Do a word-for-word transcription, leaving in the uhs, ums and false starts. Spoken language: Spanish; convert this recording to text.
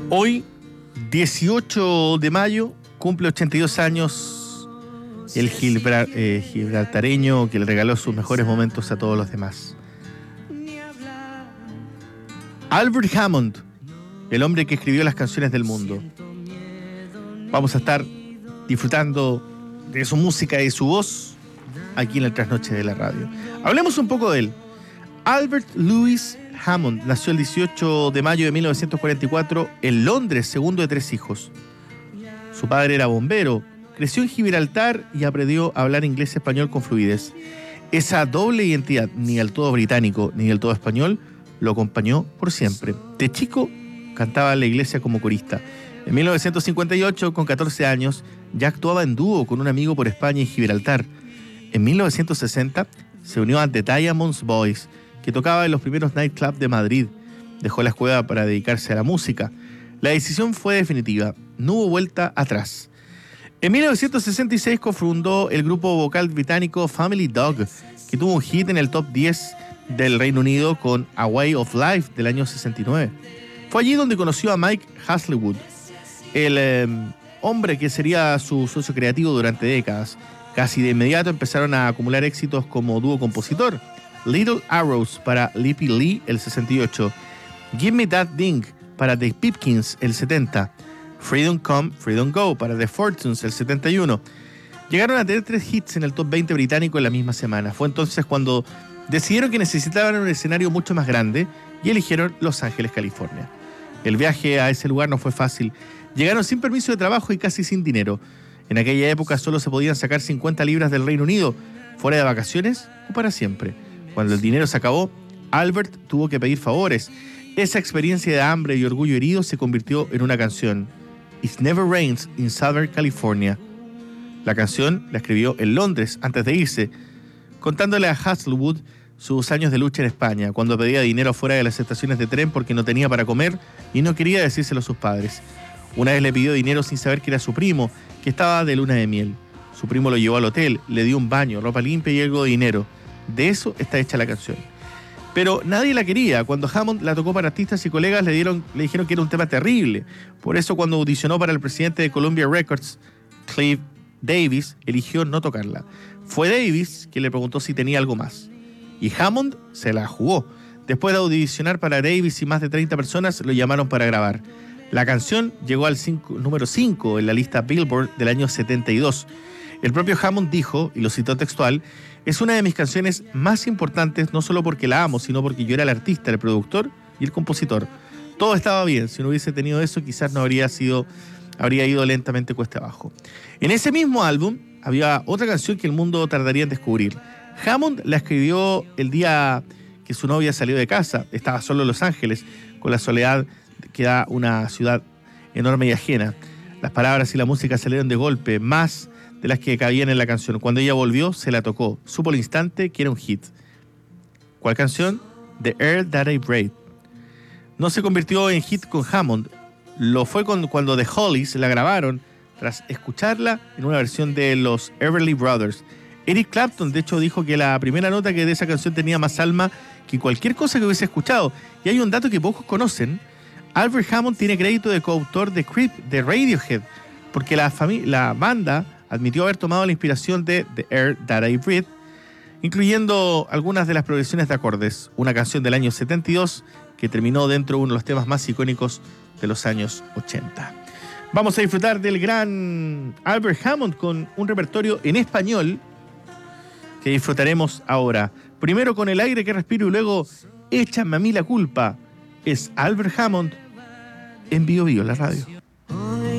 Hoy, dieciocho de mayo, cumple ochenta y dos años el Gilbra- eh, gibraltareño que le regaló sus mejores momentos a todos los demás. Albert Hammond, el hombre que escribió las canciones del mundo. Vamos a estar disfrutando de su música y su voz aquí en el Trasnoche de la Radio. Hablemos un poco de él. Albert Louis Hammond nació el dieciocho de mayo de mil novecientos cuarenta y cuatro en Londres, segundo de tres hijos. Su padre era bombero, creció en Gibraltar y aprendió a hablar inglés y español con fluidez. Esa doble identidad, ni del todo británico ni del todo español, lo acompañó por siempre. De chico, cantaba en la iglesia como corista. En mil novecientos cincuenta y ocho, con catorce años, ya actuaba en dúo con un amigo por España y Gibraltar. En mil novecientos sesenta, se unió a The Diamonds Boys, que tocaba en los primeros nightclubs de Madrid. Dejó la escuela para dedicarse a la música. La decisión fue definitiva, no hubo vuelta atrás. En mil novecientos sesenta y seis cofundó el grupo vocal británico Family Dog, que tuvo un hit en el top diez del Reino Unido con A Way of Life del año sesenta y nueve. Fue allí donde conoció a Mike Hazlewood, el eh, hombre que sería su socio creativo durante décadas. Casi de inmediato empezaron a acumular éxitos como dúo compositor. Little Arrows para Lippy Lee, el sesenta y ocho. Give Me That Ding para The Pipkins, el setenta. Freedom Come, Freedom Go para The Fortunes, el setenta y uno. Llegaron a tener tres hits en el top veinte británico en la misma semana. Fue entonces cuando decidieron que necesitaban un escenario mucho más grande y eligieron Los Ángeles, California. El viaje a ese lugar no fue fácil. Llegaron sin permiso de trabajo y casi sin dinero. En aquella época solo se podían sacar cincuenta libras del Reino Unido, fuera de vacaciones o para siempre. Cuando el dinero se acabó, Albert tuvo que pedir favores. Esa experiencia de hambre y orgullo herido se convirtió en una canción. It Never Rains in Southern California. La canción la escribió en Londres antes de irse, contándole a Hazlewood sus años de lucha en España, cuando pedía dinero fuera de las estaciones de tren porque no tenía para comer y no quería decírselo a sus padres. Una vez le pidió dinero sin saber que era su primo, que estaba de luna de miel. Su primo lo llevó al hotel, le dio un baño, ropa limpia y algo de dinero. De eso está hecha la canción. Pero nadie la quería. Cuando Hammond la tocó para artistas y colegas, le, dieron, le dijeron que era un tema terrible. Por eso, cuando audicionó para el presidente de Columbia Records, Clive Davis, eligió no tocarla. Fue Davis quien le preguntó si tenía algo más. Y Hammond se la jugó. Después de audicionar para Davis y más de treinta personas, lo llamaron para grabar. La canción llegó al cinco, número cinco en la lista Billboard del año setenta y dos. El propio Hammond dijo, y lo citó textual, es una de mis canciones más importantes, no solo porque la amo, sino porque yo era el artista, el productor y el compositor. Todo estaba bien. Si no hubiese tenido eso, quizás no habría sido, habría ido lentamente cuesta abajo. En ese mismo álbum había otra canción que el mundo tardaría en descubrir. Hammond la escribió el día que su novia salió de casa. Estaba solo en Los Ángeles, con la soledad que da una ciudad enorme y ajena. Las palabras y la música salieron de golpe, más de las que cabían en la canción. Cuando ella volvió, se la tocó. Supo al instante que era un hit. ¿Cuál canción? The Air That I Breathe. No se convirtió en hit con Hammond. Lo fue con, cuando The Hollies la grabaron tras escucharla en una versión de los Everly Brothers. Eric Clapton, de hecho, dijo que la primera nota que de esa canción tenía más alma que cualquier cosa que hubiese escuchado. Y hay un dato que pocos conocen. Albert Hammond tiene crédito de coautor de Creep de Radiohead, porque la, fami- la banda admitió haber tomado la inspiración de The Air That I Breathe, incluyendo algunas de las progresiones de acordes, una canción del año setenta y dos que terminó dentro de uno de los temas más icónicos de los años ochenta. Vamos a disfrutar del gran Albert Hammond con un repertorio en español que disfrutaremos ahora. Primero con El aire que respiro y luego Échame a mí la culpa. Es Albert Hammond en Bio Bio, la radio.